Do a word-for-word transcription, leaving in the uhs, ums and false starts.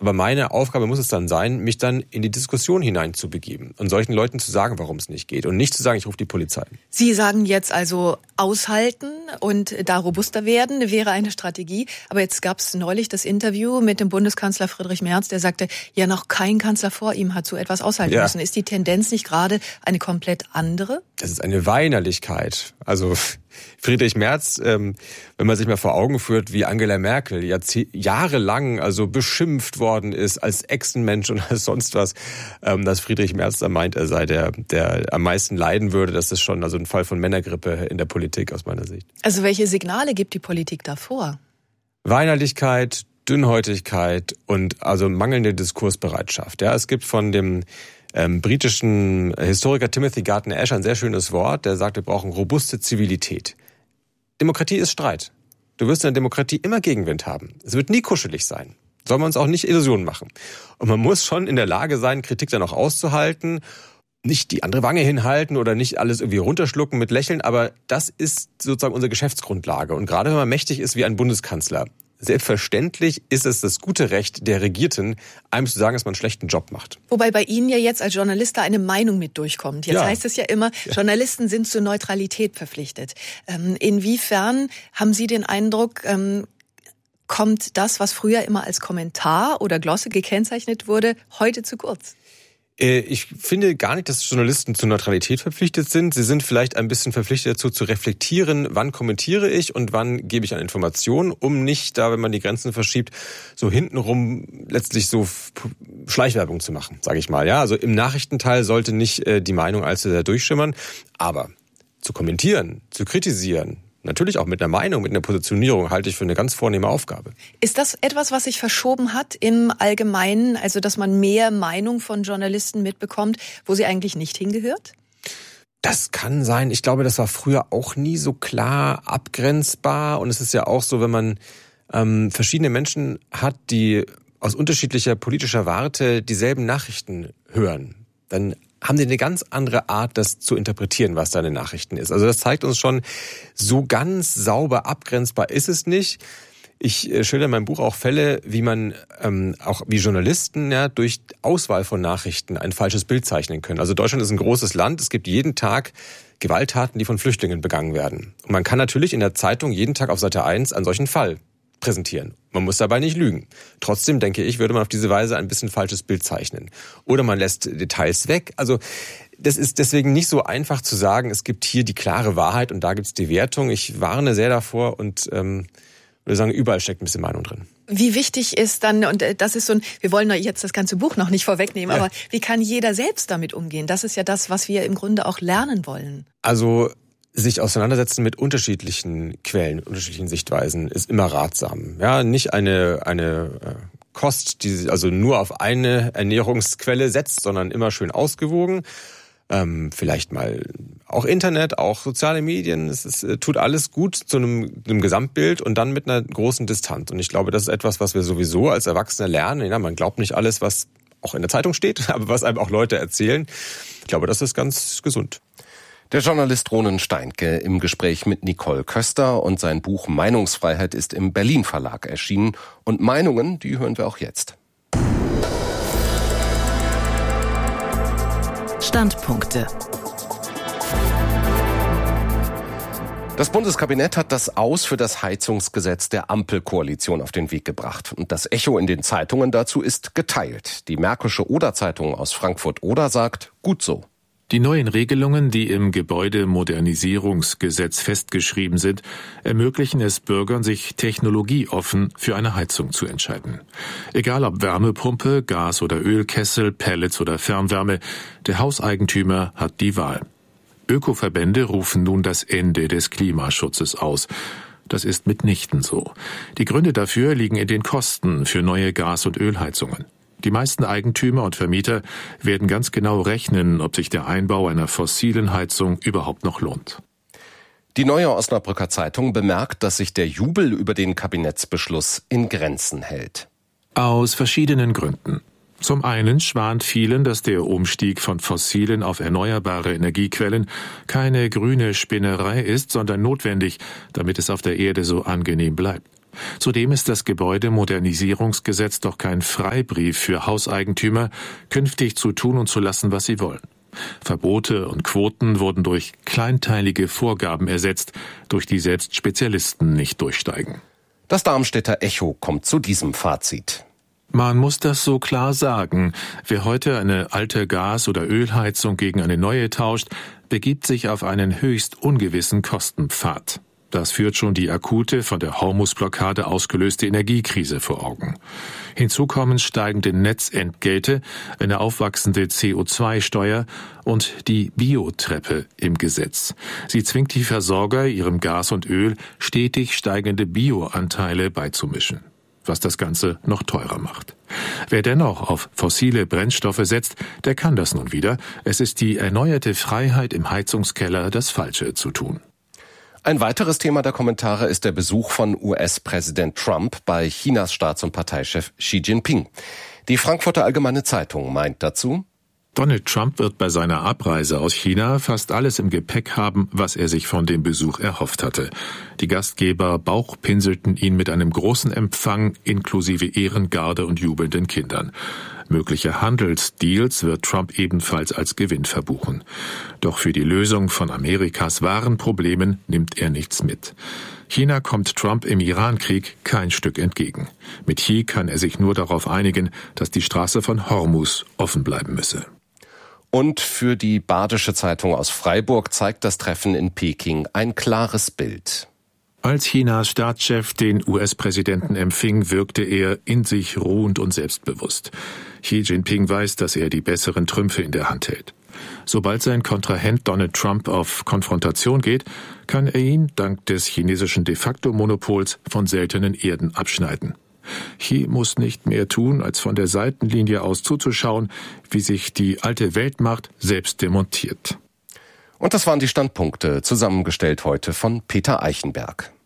Aber meine Aufgabe muss es dann sein, mich dann in die Diskussion hineinzubegeben und solchen Leuten zu sagen, warum es nicht geht und nicht zu sagen, ich rufe die Polizei. Sie sagen jetzt also aushalten und da robuster werden wäre eine Strategie. Aber jetzt gab es neulich das Interview mit dem Bundeskanzler Friedrich Merz, der sagte, ja, noch kein Kanzler vor ihm hat so etwas aushalten ja. müssen. Ist die Tendenz nicht gerade eine komplett andere? Das ist eine Weinerlichkeit. Also Friedrich Merz, ähm, wenn man sich mal vor Augen führt, wie Angela Merkel Jahrzeh- jahrelang also beschimpft worden ist als Echsenmensch und als sonst was, ähm, dass Friedrich Merz da meint, er sei der, der am meisten leiden würde, das ist schon also ein Fall von Männergrippe in der Politik aus meiner Sicht. Also welche Signale gibt die Politik da vor? Weinerlichkeit, Dünnhäutigkeit und also mangelnde Diskursbereitschaft. Ja, es gibt von dem Ähm, britischen Historiker Timothy Gardner-Ash ein sehr schönes Wort, der sagt, wir brauchen robuste Zivilität. Demokratie ist Streit. Du wirst in der Demokratie immer Gegenwind haben. Es wird nie kuschelig sein. Soll man uns auch nicht Illusionen machen. Und man muss schon in der Lage sein, Kritik dann auch auszuhalten, nicht die andere Wange hinhalten oder nicht alles irgendwie runterschlucken mit Lächeln, aber das ist sozusagen unsere Geschäftsgrundlage. Und gerade wenn man mächtig ist wie ein Bundeskanzler, selbstverständlich ist es das gute Recht der Regierten, einem zu sagen, dass man einen schlechten Job macht. Wobei bei Ihnen ja jetzt als Journalist da eine Meinung mit durchkommt. Jetzt ja. heißt es ja immer, ja. Journalisten sind zur Neutralität verpflichtet. Ähm, inwiefern haben Sie den Eindruck, ähm, kommt das, was früher immer als Kommentar oder Glosse gekennzeichnet wurde, heute zu kurz? Ich finde gar nicht, dass Journalisten zur Neutralität verpflichtet sind. Sie sind vielleicht ein bisschen verpflichtet dazu, zu reflektieren, wann kommentiere ich und wann gebe ich eine Information, um nicht da, wenn man die Grenzen verschiebt, so hintenrum letztlich so Schleichwerbung zu machen, sage ich mal. Ja, also im Nachrichtenteil sollte nicht die Meinung allzu sehr durchschimmern, aber zu kommentieren, zu kritisieren, natürlich auch mit einer Meinung, mit einer Positionierung halte ich für eine ganz vornehme Aufgabe. Ist das etwas, was sich verschoben hat im Allgemeinen, also dass man mehr Meinung von Journalisten mitbekommt, wo sie eigentlich nicht hingehört? Das kann sein. Ich glaube, das war früher auch nie so klar abgrenzbar. Und es ist ja auch so, wenn man ähm, verschiedene Menschen hat, die aus unterschiedlicher politischer Warte dieselben Nachrichten hören, dann haben die eine ganz andere Art, das zu interpretieren, was da in den Nachrichten ist. Also das zeigt uns schon, so ganz sauber abgrenzbar ist es nicht. Ich schilder in meinem Buch auch Fälle, wie man ähm, auch wie Journalisten ja durch Auswahl von Nachrichten ein falsches Bild zeichnen können. Also Deutschland ist ein großes Land. Es gibt jeden Tag Gewalttaten, die von Flüchtlingen begangen werden. Und man kann natürlich in der Zeitung jeden Tag auf Seite eins einen solchen Fall präsentieren. Man muss dabei nicht lügen. Trotzdem, denke ich, würde man auf diese Weise ein bisschen falsches Bild zeichnen. Oder man lässt Details weg. Also das ist deswegen nicht so einfach zu sagen, es gibt hier die klare Wahrheit und da gibt es die Wertung. Ich warne sehr davor und ähm, würde sagen, überall steckt ein bisschen Meinung drin. Wie wichtig ist dann, und das ist so ein, wir wollen jetzt das ganze Buch noch nicht vorwegnehmen, ja. aber wie kann jeder selbst damit umgehen? Das ist ja das, was wir im Grunde auch lernen wollen. Also sich auseinandersetzen mit unterschiedlichen Quellen, unterschiedlichen Sichtweisen ist immer ratsam. Ja, nicht eine eine Kost, die also nur auf eine Ernährungsquelle setzt, sondern immer schön ausgewogen. Ähm, vielleicht mal auch Internet, auch soziale Medien. Es ist, tut alles gut zu einem, einem Gesamtbild und dann mit einer großen Distanz. Und ich glaube, das ist etwas, was wir sowieso als Erwachsene lernen. Ja, man glaubt nicht alles, was auch in der Zeitung steht, aber was einem auch Leute erzählen. Ich glaube, das ist ganz gesund. Der Journalist Ronen Steinke im Gespräch mit Nicole Köster und sein Buch Meinungsfreiheit ist im Berlin Verlag erschienen. Und Meinungen, die hören wir auch jetzt. Standpunkte. Das Bundeskabinett hat das Aus für das Heizungsgesetz der Ampelkoalition auf den Weg gebracht. Und das Echo in den Zeitungen dazu ist geteilt. Die Märkische Oder-Zeitung aus Frankfurt-Oder sagt, gut so. Die neuen Regelungen, die im Gebäudemodernisierungsgesetz festgeschrieben sind, ermöglichen es Bürgern, sich technologieoffen für eine Heizung zu entscheiden. Egal ob Wärmepumpe, Gas- oder Ölkessel, Pellets oder Fernwärme, der Hauseigentümer hat die Wahl. Ökoverbände rufen nun das Ende des Klimaschutzes aus. Das ist mitnichten so. Die Gründe dafür liegen in den Kosten für neue Gas- und Ölheizungen. Die meisten Eigentümer und Vermieter werden ganz genau rechnen, ob sich der Einbau einer fossilen Heizung überhaupt noch lohnt. Die Neue Osnabrücker Zeitung bemerkt, dass sich der Jubel über den Kabinettsbeschluss in Grenzen hält. Aus verschiedenen Gründen. Zum einen schwant vielen, dass der Umstieg von fossilen auf erneuerbare Energiequellen keine grüne Spinnerei ist, sondern notwendig, damit es auf der Erde so angenehm bleibt. Zudem ist das Gebäudemodernisierungsgesetz doch kein Freibrief für Hauseigentümer, künftig zu tun und zu lassen, was sie wollen. Verbote und Quoten wurden durch kleinteilige Vorgaben ersetzt, durch die selbst Spezialisten nicht durchsteigen. Das Darmstädter Echo kommt zu diesem Fazit. Man muss das so klar sagen. Wer heute eine alte Gas- oder Ölheizung gegen eine neue tauscht, begibt sich auf einen höchst ungewissen Kostenpfad. Das führt schon die akute, von der Hormuzblockade ausgelöste Energiekrise vor Augen. Hinzu kommen steigende Netzentgelte, eine aufwachsende C O zwei Steuer und die Biotreppe im Gesetz. Sie zwingt die Versorger, ihrem Gas und Öl stetig steigende Bioanteile beizumischen, was das Ganze noch teurer macht. Wer dennoch auf fossile Brennstoffe setzt, der kann das nun wieder. Es ist die erneuerte Freiheit im Heizungskeller, das Falsche zu tun. Ein weiteres Thema der Kommentare ist der Besuch von U S-Präsident Trump bei Chinas Staats- und Parteichef Xi Jinping. Die Frankfurter Allgemeine Zeitung meint dazu: Donald Trump wird bei seiner Abreise aus China fast alles im Gepäck haben, was er sich von dem Besuch erhofft hatte. Die Gastgeber bauchpinselten ihn mit einem großen Empfang inklusive Ehrengarde und jubelnden Kindern. Mögliche Handelsdeals wird Trump ebenfalls als Gewinn verbuchen. Doch für die Lösung von Amerikas wahren Problemen nimmt er nichts mit. China kommt Trump im Iran-Krieg kein Stück entgegen. Mit Xi kann er sich nur darauf einigen, dass die Straße von Hormuz offen bleiben müsse. Und für die Badische Zeitung aus Freiburg zeigt das Treffen in Peking ein klares Bild. Als Chinas Staatschef den U S-Präsidenten empfing, wirkte er in sich ruhend und selbstbewusst. Xi Jinping weiß, dass er die besseren Trümpfe in der Hand hält. Sobald sein Kontrahent Donald Trump auf Konfrontation geht, kann er ihn dank des chinesischen de facto Monopols von seltenen Erden abschneiden. Xi muss nicht mehr tun, als von der Seitenlinie aus zuzuschauen, wie sich die alte Weltmacht selbst demontiert. Und das waren die Standpunkte, zusammengestellt heute von Peter Eichenberg.